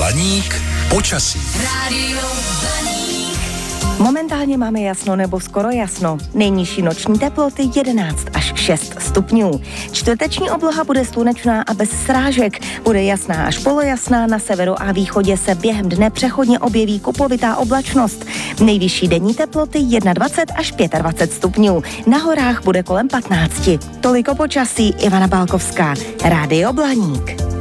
Blaník počasí. Momentálně máme jasno nebo skoro jasno. Nejnižší noční teploty 11 až 6 stupňů. Čtvrteční obloha bude slunečná a bez srážek. Bude jasná až polojasná, na severu a východě se během dne přechodně objeví kuplovitá oblačnost. Nejvyšší denní teploty 21 až 25 stupňů. Na horách bude kolem 15. Toliko počasí, Ivana Balkovská, Rádio Blaník.